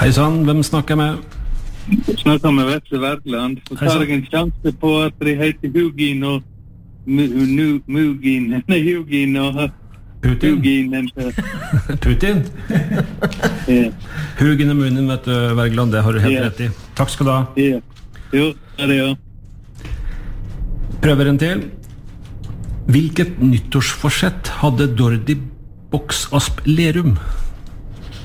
Hei sann, hvem snakker med? Snakker med Vetle Wergeland. Så tar jeg en sjanse på at jeg heter Hugin og Hugin og Putin? Putin? Ja. Hugin og Munin, vet du, Wergeland, det har du helt rett i. Takk skal du ha. Ja. Jo, det ja. Prøver en til. Hvilket nyttårsforsett hadde Dordi Boksasp Lerum?